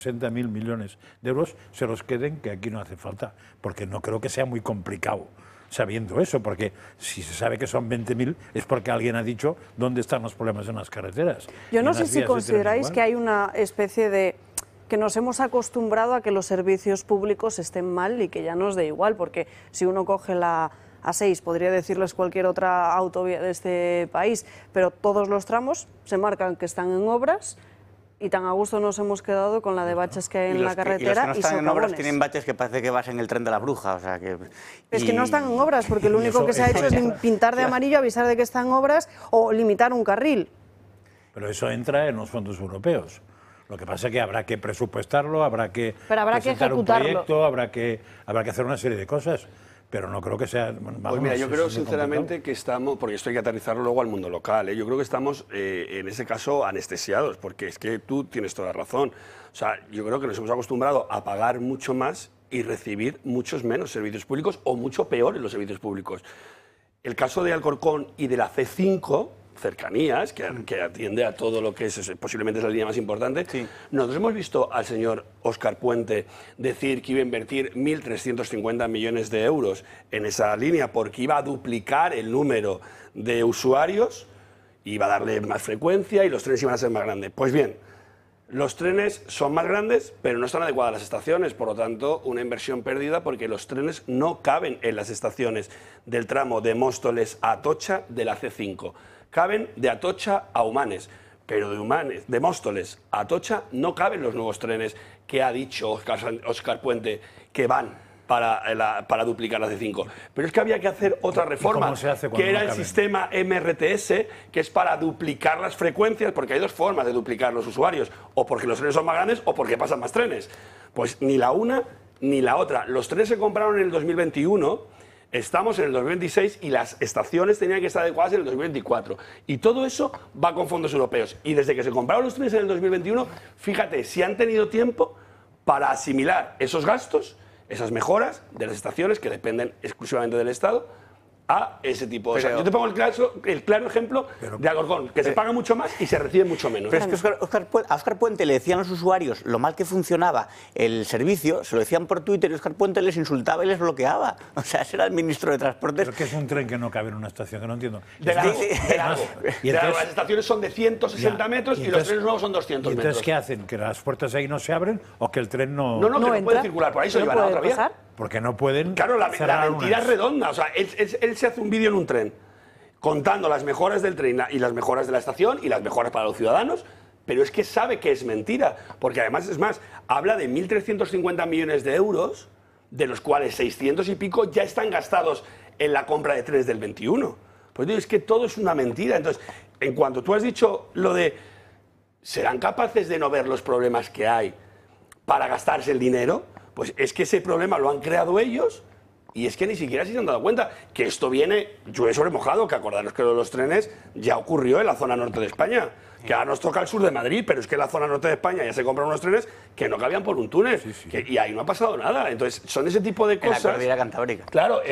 60.000 millones de euros se los queden, que aquí no hace falta, porque no creo que sea muy complicado sabiendo eso, porque si se sabe que son 20.000 es porque alguien ha dicho dónde están los problemas en las carreteras. Yo no sé si consideráis que hay una especie de... que nos hemos acostumbrado a que los servicios públicos estén mal y que ya nos dé igual, porque si uno coge la A6, podría decirles cualquier otra autovía de este país, pero todos los tramos se marcan que están en obras. Y tan a gusto nos hemos quedado con la de baches que hay en la carretera. Y los que no están en obras socavones. tienen baches que parece que vas en el tren de la bruja. O sea que, es que no están en obras, porque lo único que se ha hecho es pintar de amarillo, avisar de que están en obras o limitar un carril. Pero eso entra en los fondos europeos. Lo que pasa es que habrá que presupuestarlo, habrá que presentar un proyecto, habrá que hacer una serie de cosas. Pero no creo que sea... Vamos, pues mira, yo creo sinceramente que estamos, porque esto hay que aterrizarlo luego al mundo local, yo creo que estamos en ese caso anestesiados, porque es que tú tienes toda la razón. O sea, yo creo que nos hemos acostumbrado a pagar mucho más y recibir muchos menos servicios públicos o mucho peor en los servicios públicos. El caso de Alcorcón y de la C5, cercanías, que atiende a todo lo que es posiblemente es la línea más importante. Sí. Nosotros hemos visto al señor Óscar Puente decir que iba a invertir 1.350 millones de euros en esa línea porque iba a duplicar el número de usuarios, iba a darle más frecuencia y los trenes iban a ser más grandes. Pues bien, los trenes son más grandes, pero no están adecuadas las estaciones, por lo tanto, una inversión perdida porque los trenes no caben en las estaciones del tramo de Móstoles a Atocha de la C5. Caben de Atocha a Humanes, pero de Móstoles a Atocha no caben los nuevos trenes que ha dicho Óscar Puente que van para duplicar la C5. Pero es que había que hacer otra reforma, que era el sistema MRTS, que es para duplicar las frecuencias, porque hay dos formas de duplicar los usuarios, o porque los trenes son más grandes o porque pasan más trenes. Pues ni la una ni la otra. Los trenes se compraron en el 2021... Estamos en el 2026 y las estaciones tenían que estar adecuadas en el 2024. Y todo eso va con fondos europeos. Y desde que se compraron los trenes en el 2021, fíjate, si han tenido tiempo para asimilar esos gastos, esas mejoras de las estaciones que dependen exclusivamente del Estado, a ese tipo. O sea, yo te pongo el claro ejemplo de Alcorcón, que se paga mucho más y se recibe mucho menos. Pero es que a Óscar Puente le decían a los usuarios lo mal que funcionaba el servicio, se lo decían por Twitter y Óscar Puente les insultaba y les bloqueaba. O sea, ese era el ministro de Transportes. ¿Pero qué es un tren que no cabe en una estación? Que no entiendo. De largo. Las estaciones son de 160 metros y los trenes nuevos son 200 metros. Entonces, ¿qué hacen? ¿Que las puertas ahí no se abren o que el tren no...? No, que no puede circular por ahí, se lo llevan a otra vía. Porque no pueden... Claro, la mentira es redonda. O sea, él se hace un vídeo en un tren contando las mejoras del tren y las mejoras de la estación y las mejoras para los ciudadanos, pero es que sabe que es mentira. Porque además, es más, habla de 1.350 millones de euros, de los cuales 600 y pico ya están gastados en la compra de trenes del 21. Pues digo, es que todo es una mentira. Entonces, en cuanto tú has dicho lo de ¿serán capaces de no ver los problemas que hay para gastarse el dinero? Pues es que ese problema lo han creado ellos y es que ni siquiera se han dado cuenta que esto viene, llueve sobre mojado, que acordaros que los trenes ya ocurrió en la zona norte de España, que ahora nos toca el sur de Madrid, pero es que en la zona norte de España ya se compraron unos trenes que no cabían por un túnel, y ahí no ha pasado nada. Entonces, son ese tipo de cosas... En la cordillera cantábrica. Claro,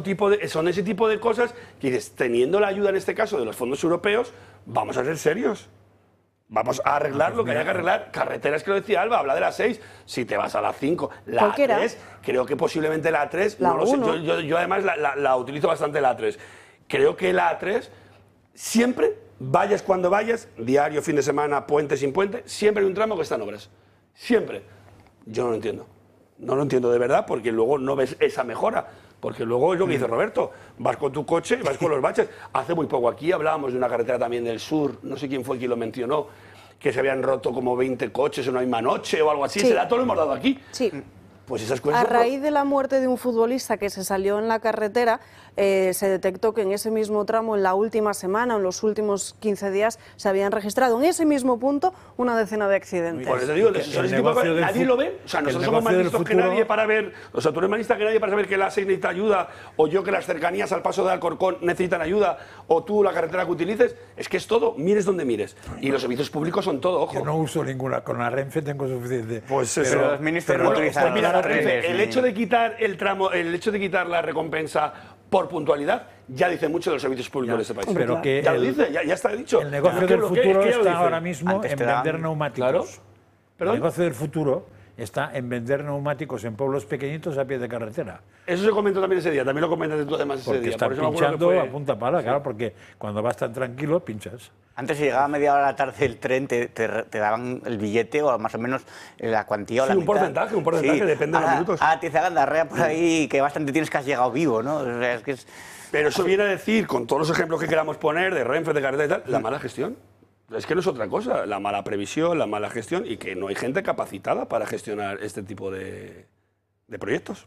son ese tipo de cosas que dices, teniendo la ayuda en este caso de los fondos europeos, vamos a ser serios. Vamos a arreglar lo que haya que arreglar. Carreteras, que lo decía Alba, habla de la 6. Si te vas a la 5, la A3, creo que posiblemente la A3, no lo sé. Yo además la utilizo bastante la A3. Creo que la A3, siempre, vayas cuando vayas, diario, fin de semana, puente, sin puente, siempre hay un tramo que está en obras. Siempre. Yo no lo entiendo. No lo entiendo de verdad, porque luego no ves esa mejora. Porque luego es lo que dice Roberto, vas con tu coche, vas con los baches. Hace muy poco aquí hablábamos de una carretera también del sur, no sé quién fue quien lo mencionó, que se habían roto como 20 coches en una misma noche o algo así. Ese dato lo hemos dado aquí. Sí. Pues esas cosas... A raíz de la muerte de un futbolista que se salió en la carretera, se detectó que en ese mismo tramo, en la última semana, en los últimos 15 días, se habían registrado en ese mismo punto una decena de accidentes. Por eso digo, nadie lo ve. O sea, nosotros somos más listos que nadie para ver... O sea, tú eres más lista que nadie para saber que la A6 necesita ayuda, o yo que las cercanías al paso de Alcorcón necesitan ayuda, o tú la carretera que utilices. Es que es todo, mires donde mires. Y los servicios públicos son todo, ojo. Yo no uso ninguna, con la Renfe tengo suficiente. Pues eso. Pero los ministros no utilizan mira, el hecho de quitar el tramo, el hecho de quitar la recompensa por puntualidad, ya dice mucho de los servicios públicos de este país. Pero que ya lo dice, ya está dicho. El negocio del futuro está ahora mismo en vender neumáticos. Claro. El negocio del futuro está en vender neumáticos en pueblos pequeñitos a pie de carretera. Eso se comentó también ese día, también lo comentaste tú además ese día. Porque están pinchando a punta pala, claro, porque cuando vas tan tranquilo, pinchas. Antes, si llegaba a media hora de la tarde el tren, te daban el billete o más o menos la cuantía o la mitad. Un porcentaje, depende de los minutos. Te hace gandarrea por ahí que bastante tienes que has llegado vivo, ¿no? O sea, es que Pero eso viene a decir, con todos los ejemplos que queramos poner, de Renfe, de carretera y tal, la mala gestión. Es que no es otra cosa, la mala previsión, la mala gestión y que no hay gente capacitada para gestionar este tipo de proyectos.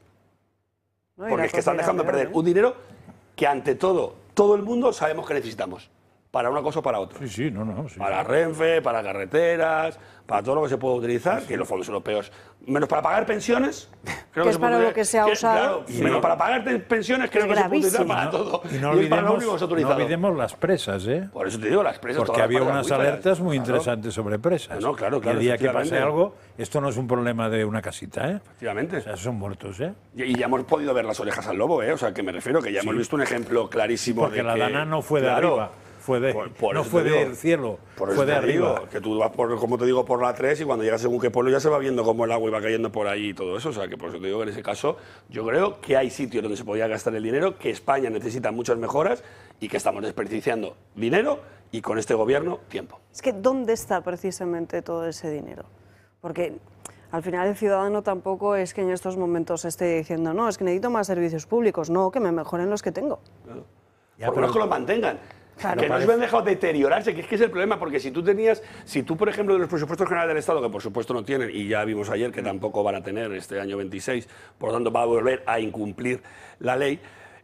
No, porque es que están dejando de perder un dinero que ante todo el mundo sabemos que necesitamos. Para una cosa o para otra. Sí. Para Renfe, para carreteras, para todo lo que se puede utilizar, que los fondos europeos, menos para pagar pensiones, creo que es para lo que se ha usado. Claro, menos para pagar pensiones creo que se puede utilizar para todo. Y no olvidemos las presas, ¿eh? Por eso te digo, las presas. Porque había unas alertas muy interesantes sobre presas. No, claro. Y el día que pase algo, esto no es un problema de una casita, ¿eh? Efectivamente. O sea, son muertos, ¿eh? Y ya hemos podido ver las orejas al lobo, ¿eh? O sea, que me refiero que ya hemos visto un ejemplo clarísimo porque de la que... Dana no fue de arriba. No fue del cielo, fue de arriba. Que tú vas, como te digo, por la 3 y cuando llegas según qué pueblo ya se va viendo cómo el agua iba cayendo por ahí y todo eso. O sea, que por eso te digo que en ese caso yo creo que hay sitios donde se podía gastar el dinero, que España necesita muchas mejoras y que estamos desperdiciando dinero y con este gobierno tiempo. Es que ¿dónde está precisamente todo ese dinero? Porque al final el ciudadano tampoco es que en estos momentos esté diciendo no, es que necesito más servicios públicos, no, que me mejoren los que tengo. Claro. Por lo menos que lo mantengan. Claro, que no se han dejado deteriorarse, que es el problema, porque si tú, por ejemplo, de los presupuestos generales del Estado, que por supuesto no tienen, y ya vimos ayer que tampoco van a tener este año 26, por lo tanto va a volver a incumplir la ley,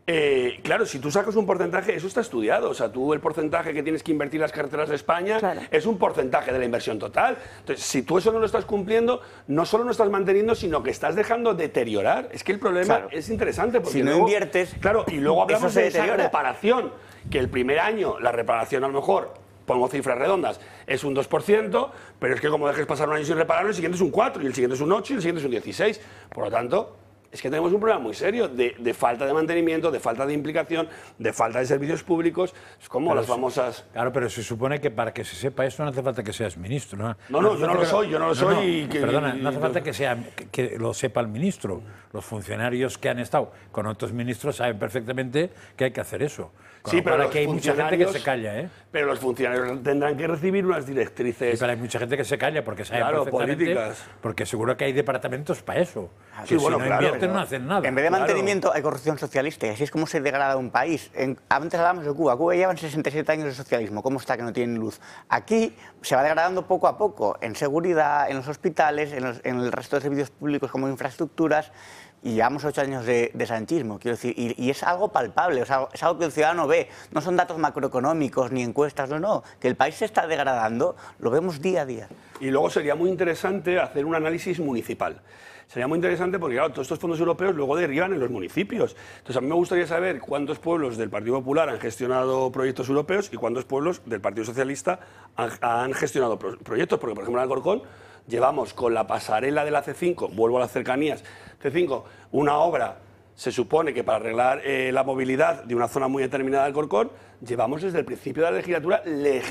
claro, si tú sacas un porcentaje, eso está estudiado, o sea, tú el porcentaje que tienes que invertir las carreteras de España es un porcentaje de la inversión total. Entonces, si tú eso no lo estás cumpliendo, no solo no estás manteniendo, sino que estás dejando deteriorar. Es que el problema es interesante, porque si no inviertes, claro, y luego hablamos de esa reparación, que el primer año la reparación a lo mejor, pongo cifras redondas, es un 2%, pero es que como dejes pasar un año sin repararlo, el siguiente es un 4, y el siguiente es un 8, y el siguiente es un 16. Por lo tanto, es que tenemos un problema muy serio de falta de mantenimiento, de falta de implicación, de falta de servicios públicos. Es como las famosas... Claro, pero se supone que para que se sepa esto no hace falta que seas ministro, ¿no? No, yo no lo soy. Perdona, no hace falta que lo sepa el ministro. Los funcionarios que han estado con otros ministros saben perfectamente que hay que hacer eso. Sí, pero aquí hay mucha gente que se calla, ¿eh? Pero los funcionarios tendrán que recibir unas directrices. Sí, pero hay mucha gente que se calla porque saben perfectamente. Políticas. Porque seguro que hay departamentos para eso. Sí, bueno, si no invierten, no hacen nada. En vez de mantenimiento hay corrupción socialista, y así es como se degrada un país. Antes hablábamos de Cuba. Cuba llevan 67 años de socialismo. ¿Cómo está que no tienen luz? Aquí se va degradando poco a poco, en seguridad, en los hospitales, en el resto de servicios públicos como infraestructuras. Y llevamos 8 años de sanchismo, quiero decir, y es algo palpable, es algo que el ciudadano ve. No son datos macroeconómicos ni encuestas, no. Que el país se está degradando, lo vemos día a día. Y luego sería muy interesante hacer un análisis municipal. Sería muy interesante porque, claro, todos estos fondos europeos luego derivan en los municipios. Entonces, a mí me gustaría saber cuántos pueblos del Partido Popular han gestionado proyectos europeos y cuántos pueblos del Partido Socialista han gestionado proyectos. Porque, por ejemplo, en Alcorcón llevamos con la pasarela de la C5, vuelvo a las cercanías, C5, una obra, se supone que para arreglar la movilidad de una zona muy determinada de Alcorcón, llevamos desde el principio de la legislatura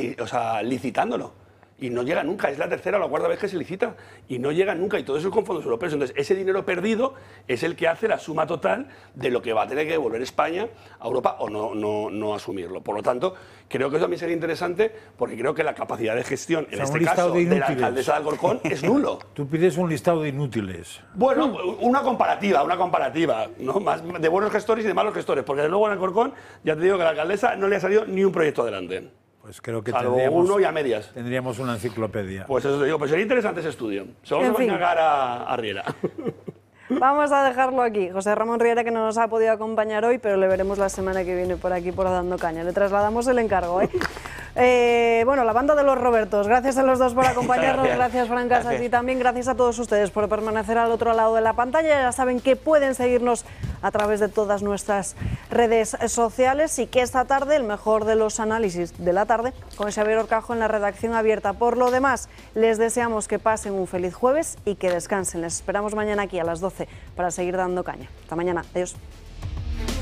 licitándolo. Y no llega nunca, es la tercera o la cuarta vez que se licita, y no llega nunca, y todo eso es con fondos europeos. Entonces, ese dinero perdido es el que hace la suma total de lo que va a tener que devolver España a Europa o no asumirlo. Por lo tanto, creo que eso también sería interesante, porque creo que la capacidad de gestión, en este caso, de la alcaldesa de Alcorcón, es nulo. Tú pides un listado de inútiles. Bueno, una comparativa, ¿no? Más de buenos gestores y de malos gestores, porque de luego en Alcorcón, ya te digo que a la alcaldesa no le ha salido ni un proyecto adelante. Pues creo que uno y a medias. Tendríamos una enciclopedia. Pues eso te digo, pues sería interesante ese estudio. Solo se va a encargar a Riera. Vamos a dejarlo aquí. José Ramón Riera, que no nos ha podido acompañar hoy, pero le veremos la semana que viene por aquí, por Dando Caña. Le trasladamos el encargo, ¿eh? Bueno, la banda de los Robertos. Gracias a los dos por acompañarnos. Gracias, Fran Casas. Y también gracias a todos ustedes por permanecer al otro lado de la pantalla. Ya saben que pueden seguirnos a través de todas nuestras redes sociales y que esta tarde el mejor de los análisis de la tarde con Xavier Orcajo en la redacción abierta. Por lo demás, les deseamos que pasen un feliz jueves y que descansen. Les esperamos mañana aquí a las 12 para seguir dando caña. Hasta mañana. Adiós.